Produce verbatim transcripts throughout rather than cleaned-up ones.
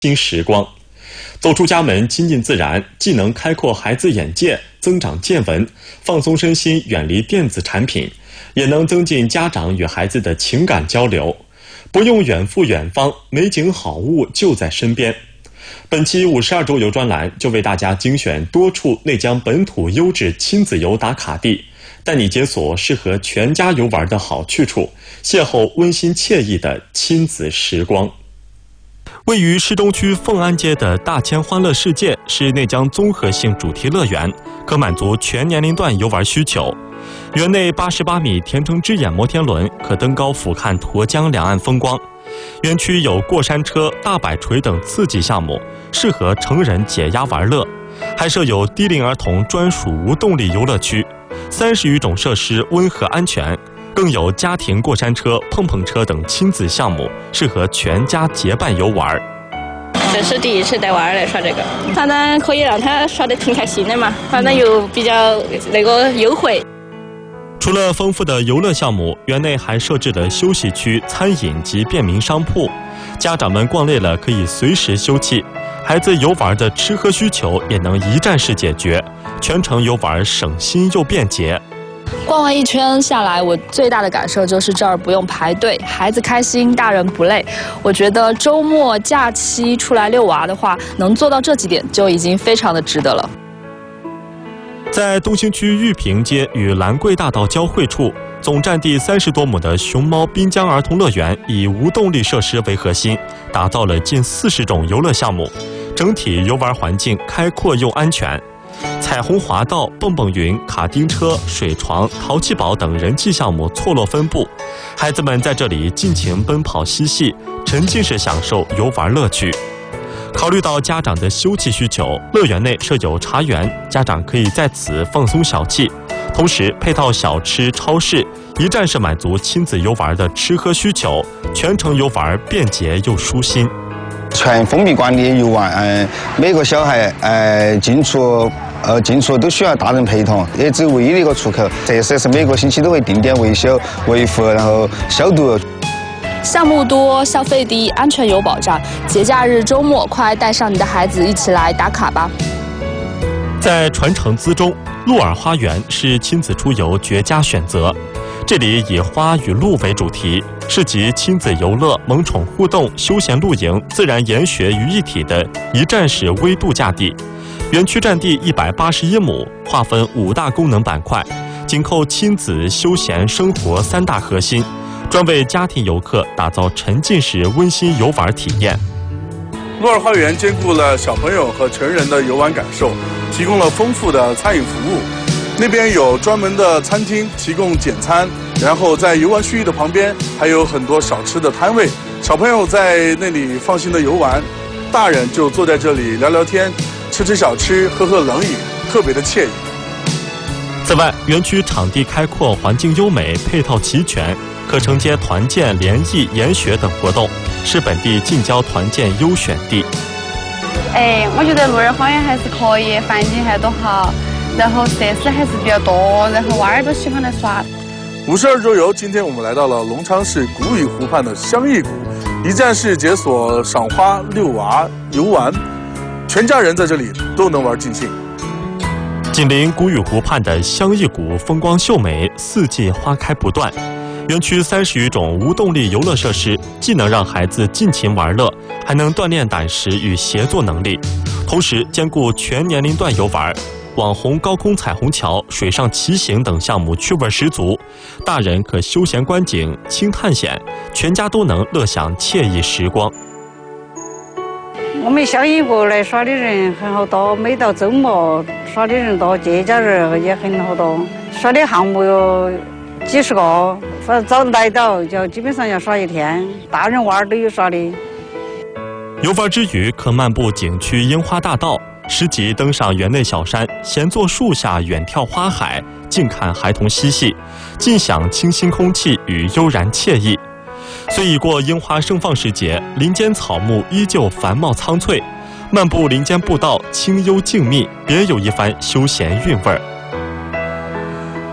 新时光。走出家门，亲近自然，既能开阔孩子眼界，增长见闻，放松身心，远离电子产品，也能增进家长与孩子的情感交流。不用远赴远方，美景好物就在身边。本期五十二周游专栏就为大家精选多处内江本土优质亲子游打卡地，带你解锁适合全家游玩的好去处，邂逅温馨惬意的亲子时光。位于市中区凤安街的大千欢乐世界是内江综合性主题乐园，可满足全年龄段游玩需求。园内八十八米田城之眼摩天轮可登高俯瞰沱江两岸风光。园区有过山车、大摆锤等刺激项目，适合成人解压玩乐。还设有低龄儿童专属无动力游乐区，三十余种设施温和安全。更有家庭过山车、碰碰车等亲子项目，适合全家结伴游玩。 这是第一次带娃儿来耍这个，反正可以让他耍得挺开心的嘛，反正又比较那个优惠。 除了丰富的游乐项目，园内还设置了休息区、餐饮及便民商铺，家长们逛累了可以随时休憩，孩子游玩的吃喝需求也能一站式解决，全程游玩省心又便捷。 逛完一圈下来，我最大的感受就是这儿不用排队，孩子开心，大人不累。我觉得周末假期出来遛娃的话，能做到这几点就已经非常的值得了。 在东兴区玉屏街与兰桂大道交汇处，总占地三十多亩的熊猫滨江儿童乐园以无动力设施为核心，打造了近四十种游乐项目，整体游玩环境开阔又安全。彩虹滑道、蹦蹦云、卡丁车、水床、淘气堡等人气项目错落分布，孩子们在这里尽情奔跑嬉戏，沉浸式享受游玩乐趣。考虑到家长的休憩需求，乐园内设有茶园，家长可以在此放松小憩，同时配套小吃、超市，一站式满足亲子游玩的吃喝需求，全程游玩便捷又舒心。 全封闭管理游玩，嗯、呃，每个小孩呃进出呃进出都需要大人陪同，也只有唯一的一个出口。这设施每个星期都会定点维修、维护，然后消毒。 项目多，消费低，安全有保障。节假日、周末，快带上你的孩子一起来打卡吧！ 在传承资中，鹿儿花园是亲子出游绝佳选择。这里以花与鹿为主题，是集亲子游乐、萌宠互动、休闲露营、自然研学于一体的一站式微度假地。园区占地一百八十一亩，划分五大功能板块，紧扣亲子、休闲、生活三大核心，专为家庭游客打造沉浸式温馨游玩体验。 鹿儿花园兼顾了小朋友和成人的游玩感受，提供了丰富的餐饮服务。那边有专门的餐厅提供简餐，然后在游玩区域的旁边还有很多小吃的摊位，小朋友在那里放心的游玩，大人就坐在这里聊聊天，吃吃小吃，喝喝冷饮，特别的惬意。 此外，园区场地开阔，环境优美，配套齐全，可承接团建、联谊、研学等活动，是本地近郊团建优选地。 哎，我觉得鹿儿花园还是可以，环境还都好，然后设施还是比较多，然后娃儿都喜欢来耍。 五十二周游，今天我们来到了隆昌市古雨湖畔的香艺谷，一站式解锁赏花、遛娃、游玩，全家人在这里都能玩尽兴。 紧邻古雨湖畔的香艺谷风光秀美，四季花开不断。园区三十余种无动力游乐设施，既能让孩子尽情玩乐，还能锻炼胆识与协作能力，同时兼顾全年龄段游玩。网红高空彩虹桥、水上骑行等项目趣味十足，大人可休闲观景、轻探险，全家都能乐享惬意时光。 我们香艺谷来耍的人很好多，每到周末耍的人多，节假日也很好多，耍的项目有几十个，反正早来到就基本上要耍一天，大人娃儿都有耍的。 游玩之余，可漫步景区樱花大道，拾级登上园内小山，闲坐树下远眺花海，静看孩童嬉戏，尽享清新空气与悠然惬意。虽已过樱花盛放时节，林间草木依旧繁茂苍翠，漫步林间步道，清幽静谧，别有一番休闲韵味儿。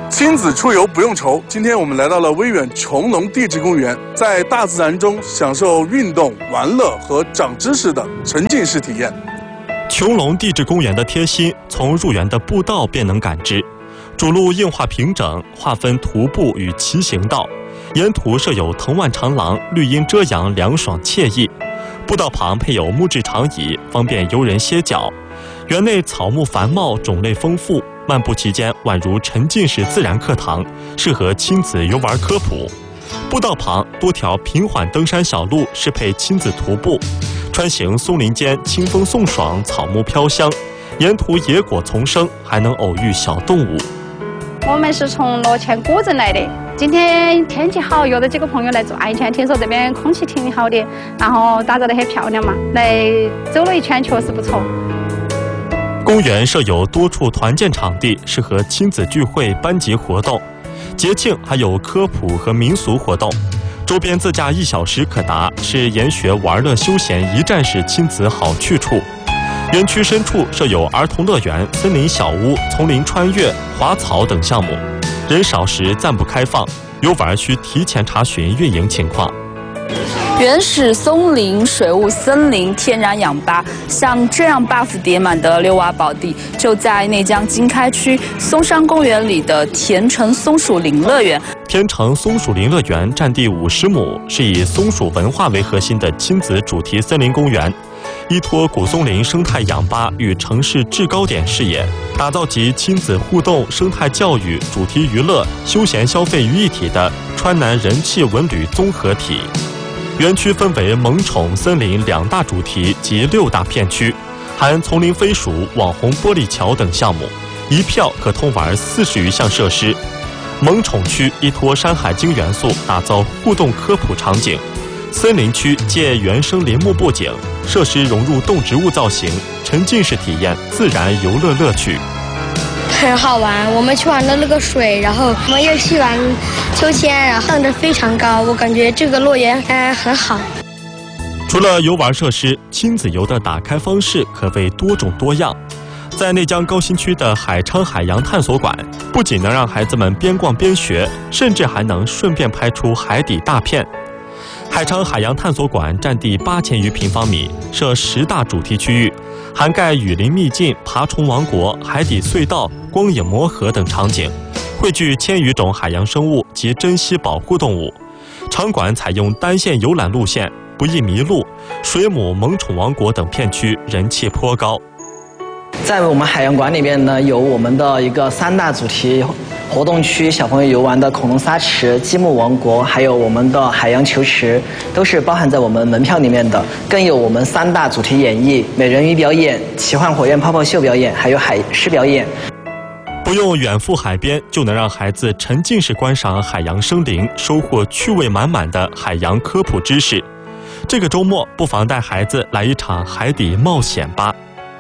亲子出游不用愁。今天我们来到了威远穹隆地质公园，在大自然中享受运动、玩乐和长知识的沉浸式体验。 穹隆地质公园的贴心，从入园的步道便能感知。主路硬化平整，划分徒步与骑行道，沿途设有藤蔓长廊，绿荫遮阳，凉爽惬意。步道旁配有木质长椅，方便游人歇脚。园内草木繁茂，种类丰富，漫步期间宛如沉浸式自然课堂，适合亲子游玩科普。步道旁多条平缓登山小路，适配亲子徒步。穿行松林间，清风送爽，草木飘香，沿途野果丛生，还能偶遇小动物。 我们是从罗泉古镇来的，今天天气好，约了几个朋友来做安全。听说这边空气挺好的，然后打造得很漂亮嘛，来走了一圈，确实不错。 公园设有多处团建场地，适合亲子聚会、班级活动。节庆还有科普和民俗活动，周边自驾一小时可达，是研学玩乐休闲一站式亲子好去处。园区深处设有儿童乐园、森林小屋、丛林穿越、滑草等项目，人少时暂不开放，游玩需提前查询运营情况。 原始松林、水雾森林、天然氧吧，像这样 buff 叠满的溜娃宝地，就在内江经开区松山公园里的田城松鼠林乐园。 天城松鼠林乐园占地五十亩，是以松鼠文化为核心的亲子主题森林公园。依托古松林生态氧吧与城市制高点视野，打造集亲子互动、生态教育、主题娱乐、休闲消费于一体的川南人气文旅综合体。园区分为萌宠、森林两大主题及六大片区，含丛林飞鼠、网红玻璃桥等项目，一票可通玩四十余项设施。萌宠区依托山海经元素，打造互动科普场景。森林区借原生林木布景，设施融入动植物造型，沉浸式体验自然游乐乐趣。 很好玩，我们去玩了那个水，然后我们又去玩秋千，然后上得非常高，我感觉这个乐园嗯很好。 除了游玩设施，亲子游的打开方式可谓多种多样。在内江高新区的海昌海洋探索馆，不仅能让孩子们边逛边学，甚至还能顺便拍出海底大片。海昌海洋探索馆占地八千余平方米，设十大主题区域，涵盖雨林秘境、爬虫王国、海底隧道、光影魔盒等场景，汇聚千余种海洋生物及珍稀保护动物。场馆采用单线游览路线，不易迷路。水母、萌宠王国等片区人气颇高。 在我们海洋馆里面呢，有我们的一个三大主题活动区，小朋友游玩的恐龙沙池、积木王国，还有我们的海洋球池，都是包含在我们门票里面的。更有我们三大主题演绎：美人鱼表演、奇幻火焰泡泡秀表演，还有海狮表演。 不用远赴海边，就能让孩子沉浸式观赏海洋生灵，收获趣味满满的海洋科普知识。这个周末不妨带孩子来一场海底冒险吧。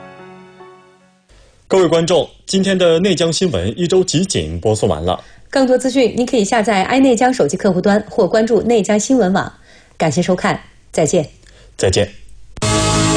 各位观众，今天的内江新闻一周集锦播送完了。 更多资讯您可以下载 i 内江手机客户端或关注内江新闻网。感谢收看，再见。 再见。